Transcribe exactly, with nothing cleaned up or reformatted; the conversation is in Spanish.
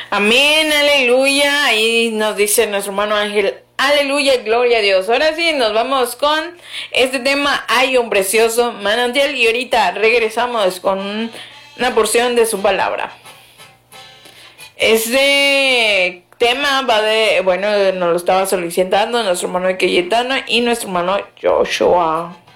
Amén, aleluya. Ahí nos dice nuestro hermano Ángel, aleluya, gloria a Dios. Ahora sí, nos vamos con este tema, hay un precioso manantial. Y ahorita regresamos con una porción de su palabra. Este tema va de, bueno, nos lo estaba solicitando nuestro hermano Cayetano y nuestro hermano Joshua.